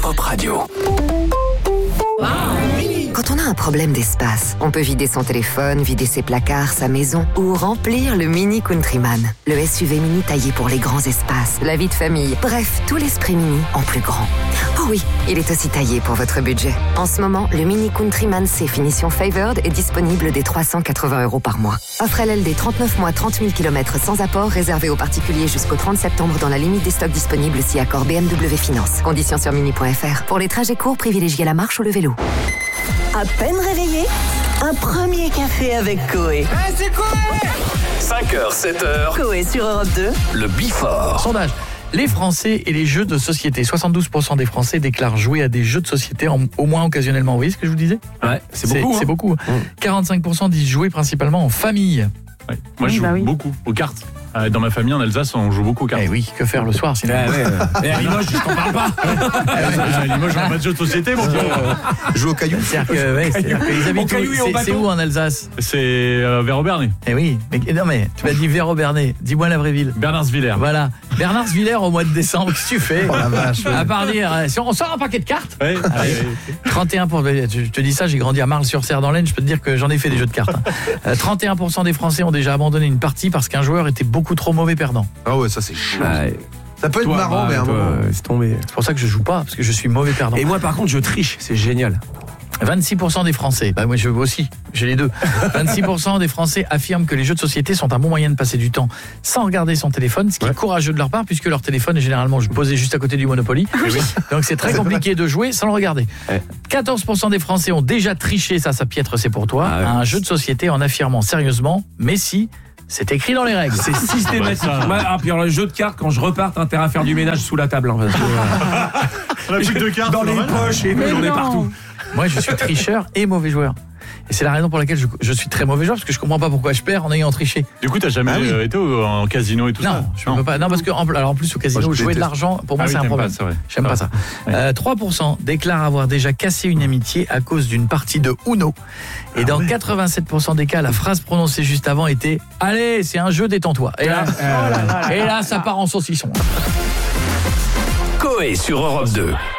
Hip-Hop Radio. Quand on a un problème d'espace, on peut vider son téléphone, vider ses placards, sa maison ou remplir le Mini Countryman. Le SUV mini taillé pour les grands espaces, la vie de famille, bref, tout l'esprit mini en plus grand. Oh oui, il est aussi taillé pour votre budget. En ce moment, le Mini Countryman C finition Favored est disponible dès 380 € par mois. Offre LLD 39 mois, 30 000 km sans apport, réservé aux particuliers jusqu'au 30 septembre dans la limite des stocks disponibles si accord BMW Finance. Conditions sur mini.fr. Pour les trajets courts, privilégiez la marche ou le vélo. À peine réveillé, un premier café avec Coé. C'est Coé 5h, 7h. Coé sur Europe 2. Le Before. Sondage. Les Français et les jeux de société. 72% des Français déclarent jouer à des jeux de société au moins occasionnellement. Vous voyez ce que je vous disais ? Ouais, c'est beaucoup. C'est beaucoup. 45% disent jouer principalement en famille. Ouais. Moi, je joue beaucoup aux cartes. Dans ma famille, en Alsace, on joue beaucoup aux cartes. Eh oui, que faire le soir sinon Et à Limoges, je t'en parle pas. À Limoges, on n'a pas de jeu de société, mon gars. Joue au caillou. C'est-à-dire qu'ils habitent c'est où en Alsace ? C'est vers Aubernais. Eh oui, mais tu m'as dit vers Aubernais. Dis-moi la vraie ville. Bernardsviller. Voilà. Bernardsviller au mois de décembre, qu'est-ce que tu fais ? Oh la vache. À part dire, si on sort un paquet de cartes. Ouais. 31%, je te dis ça, j'ai grandi à Marle-sur-Serre dans l'Aisne, je peux te dire que j'en ai fait des jeux de cartes. 31% des Français ont déjà abandonné une partie parce qu'un joueur était beaucoup trop mauvais perdant. Ah ouais, ça c'est chiant. Ça peut être marrant, mais à un moment. C'est tombé. C'est pour ça que je joue pas, parce que je suis mauvais perdant. Et moi, par contre, je triche, c'est génial. 26% des Français, bah moi je veux aussi, j'ai les deux. 26% des Français affirment que les jeux de société sont un bon moyen de passer du temps sans regarder son téléphone, ce qui est courageux de leur part puisque leur téléphone est généralement posé juste à côté du Monopoly. Donc c'est très compliqué de jouer sans le regarder. 14% des Français ont déjà triché, ça Piètre, c'est pour toi, à un jeu de société en affirmant sérieusement, mais si, c'est écrit dans les règles. C'est systématique. Puis alors, le jeu de cartes, quand je repars, t'as intérêt à faire du ménage sous la table. La pique de cartes dans les poches et j'en ai partout. Moi, je suis tricheur et mauvais joueur. Et c'est la raison pour laquelle je suis très mauvais joueur, parce que je comprends pas pourquoi je perds en ayant triché. Du coup, t'as jamais été en casino et tout ça ? Non, je peux pas. Non, parce que en plus au casino, jouer de l'argent, pour moi, c'est un problème. J'aime pas ça. 3% déclarent avoir déjà cassé une amitié à cause d'une partie de Uno. Et dans 87% des cas, la phrase prononcée juste avant était « Allez, c'est un jeu, détends-toi ». Et là, ça part en saucisson. Coé sur Europe 2.